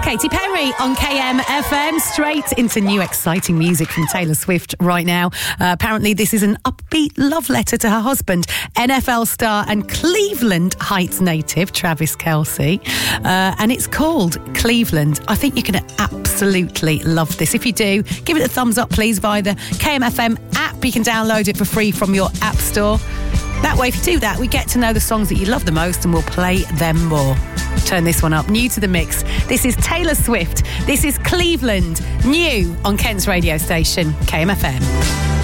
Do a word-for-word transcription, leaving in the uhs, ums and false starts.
Katy Perry on K M F M. Straight into new exciting music from Taylor Swift right now. Uh, apparently this is an upbeat love letter to her husband, N F L star and Cleveland Heights native Travis Kelce. Uh, and it's called Cleveland. I think you're going to absolutely love this. If you do, give it a thumbs up please via the K M F M app. You can download it for free from your app store. That way, if you do that, we get to know the songs that you love the most and we'll play them more. Turn this one up. New to the mix. This is Taylor Swift. This is Cleveland. New on Kent's radio station, K M F M.